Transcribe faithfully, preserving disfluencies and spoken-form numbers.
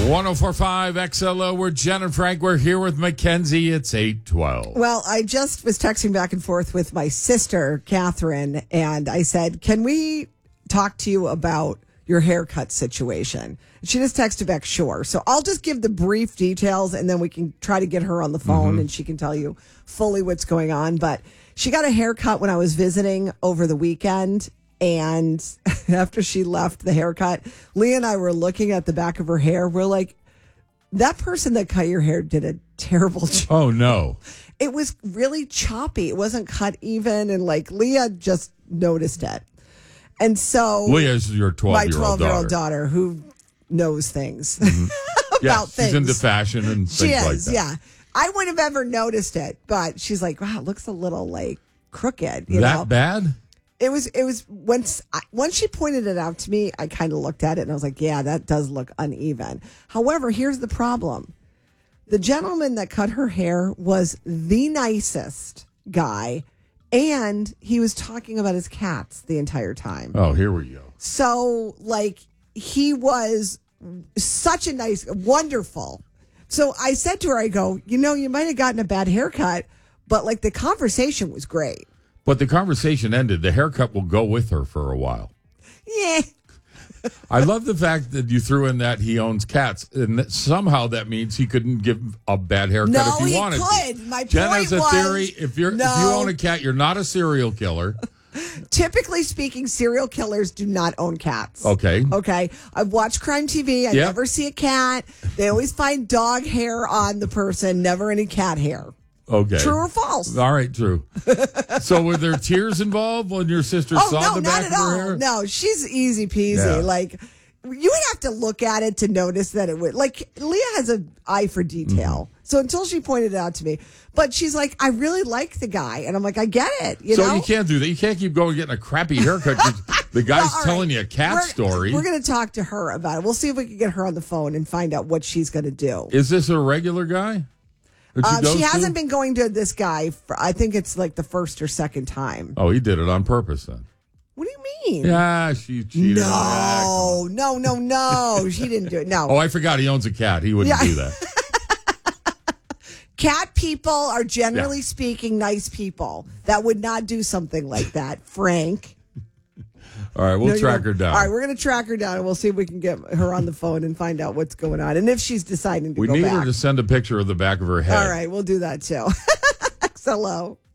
one oh four point five X L O. We're Jen and Frank. We're here with Mackenzie. It's eight twelve. Well, I just was texting back and forth with my sister, Catherine, and I said, can we talk to you about your haircut situation? She just texted back, sure. So I'll just give the brief details, and then we can try to get her on the phone, mm-hmm. and she can tell you fully what's going on. But she got a haircut when I was visiting over the weekend. And after she left the haircut, Leah and I were looking at the back of her hair. We're like, that person that cut your hair did a terrible job. Oh, no. It was really choppy. It wasn't cut even. And like Leah just noticed it. And so Leah's your twelve-year-old daughter. My twelve-year-old daughter who knows things mm-hmm. about yeah, things. She's into fashion and she things is, like that. Yeah. I wouldn't have ever noticed it. But she's like, wow, it looks a little like crooked. You that know? bad? It was, it was, once, once she pointed it out to me, I kind of looked at it and I was like, yeah, that does look uneven. However, here's the problem. The gentleman that cut her hair was the nicest guy, and he was talking about his cats the entire time. Oh, here we go. So, like, he was such a nice, wonderful. So I said to her, I go, you know, you might have gotten a bad haircut, but like the conversation was great. But the conversation ended. The haircut will go with her for a while. Yeah. I love the fact that you threw in that he owns cats, and that somehow that means he couldn't give a bad haircut no, if he, he wanted could. to. My Jen point has a was, theory. If you're no. if you own a cat, you're not a serial killer. Typically speaking, serial killers do not own cats. Okay. Okay. I've watched crime T V. I yep. never see a cat. They always find dog hair on the person, never any cat hair. Okay. True or false? All right, true. So were there tears involved when your sister oh, saw no, the back not at of her all. hair? No, she's easy peasy. Yeah. Like, you would have to look at it to notice that it would. Like, Leah has an eye for detail. Mm-hmm. So until she pointed it out to me. But she's like, I really like the guy. And I'm like, I get it. You so know? you can't do that. You can't keep going getting a crappy haircut. The guy's well, telling right. you a cat we're, story. We're going to talk to her about it. We'll see if we can get her on the phone and find out what she's going to do. Is this a regular guy? She, uh, she hasn't to? been going to this guy for, I think it's like the first or second time. Oh, he did it on purpose then. What do you mean? Yeah, she cheated. No, no, no, no. She didn't do it. No. Oh, I forgot he owns a cat. He wouldn't yeah. do that. Cat people are generally yeah. speaking nice people that would not do something like that, Frank. All right, we'll no, track her down. All right, we're going to track her down, and we'll see if we can get her on the phone and find out what's going on, and if she's deciding to we go back. We back. need her to send a picture of the back of her head. All right, we'll do that, too. X L O.